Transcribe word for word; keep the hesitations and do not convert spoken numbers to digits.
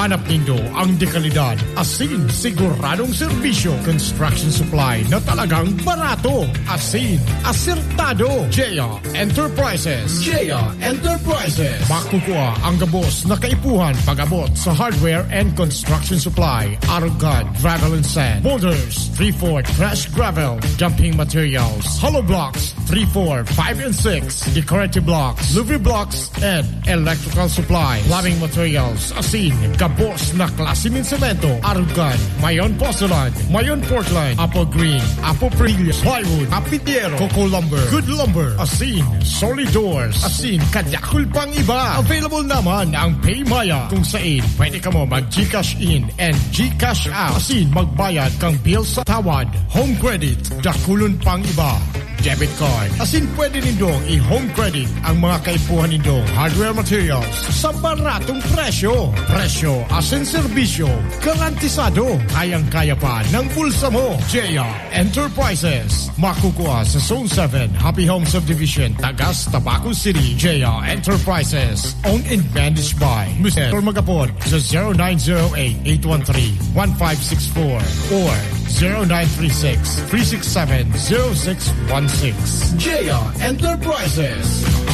Hanap nindo ang dekalidad, asin, siguradong serbisyo, construction supply na talagang barato, asin, asertado. Jaya Enterprises. Jaya Enterprises. Makukuha ang gabos na kaipuhan pag-abot sa hardware and construction supply, Arugad, gravel and sand, boulders, three four crash gravel, dumping materials, hollow blocks, three four, five and six, decorative blocks, Luvi blocks, and electrical supply, plumbing materials, asin, gabos na klase min semento, Arugad, Mayon Porcelain, Mayon Portland, Apple Green, Apple Prillos, Plywood, Apitiero, Coco Lumber, Good Lumber, asin, solid doors, asin, kadyakul pang iba. Available naman ang PayMaya kung saan pwede ka mo mag-Gcash in and Gcash out. Asin, magbayad kang bill sa tawad, home credit, dakulun pang iba. Debit card. Asin pwede nindong i-home credit ang mga kaipuhan nindong hardware materials sa baratong presyo. Presyo, asin serbisyo, garantisado. Kayang-kaya pa ng bulsa mo. Jaya Enterprises. Makukuha sa Zone seven, Happy Home Subdivision, Tagas, Tabaco City. Jaya Enterprises. Owned and managed by Mister Magapon sa zero nine zero eight, eight one three, one five six four or zero nine three six, three six seven, zero six one six. Jaya Enterprises.